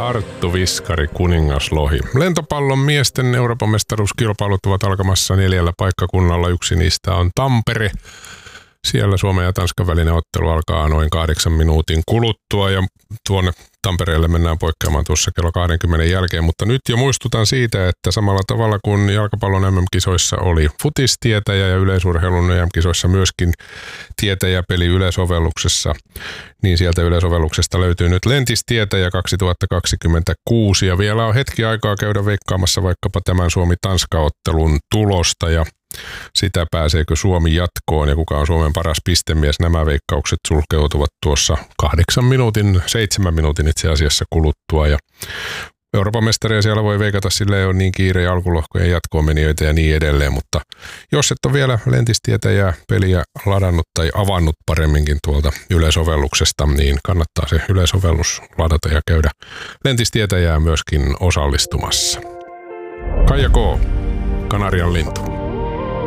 Arttu Viskari, kuningaslohi. Lentopallon miesten Euroopan mestaruuskilpailut ovat alkamassa 4 paikkakunnalla. Yksi niistä on Tampere. Siellä Suomen ja Tanskan välinen ottelu alkaa noin 8 minuutin kuluttua ja tuonne Tampereelle mennään poikkeamaan tuossa kello 20 jälkeen, mutta nyt jo muistutan siitä, että samalla tavalla kuin jalkapallon MM-kisoissa oli futistietäjä ja yleisurheilun EM-kisoissa myöskin tietäjäpeli yleisovelluksessa, niin sieltä yleisovelluksesta löytyy nyt Lentistietäjä 2026 ja vielä on hetki aikaa käydä veikkaamassa vaikkapa tämän Suomi-Tanska-ottelun tulosta ja sitä pääseekö Suomi jatkoon ja kuka on Suomen paras pistemies. Nämä veikkaukset sulkeutuvat tuossa 7 minuutin itse asiassa kuluttua ja Euroopan mestaria siellä voi veikata, sillä ei ole niin kiire ja alkulohkojen jatkoon menijöitä ja niin edelleen, mutta jos et ole vielä Lentistietäjää peliä ladannut tai avannut paremminkin tuolta yleisovelluksesta, niin kannattaa se yleisovellus ladata ja käydä Lentistietäjää myöskin osallistumassa. Kaija K. Kanarian lintu.